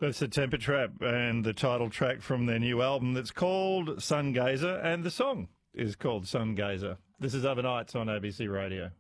That's the Temper Trap and the title track from their new album that's called Sungazer, and the song is called Sungazer. This is Overnights on ABC Radio.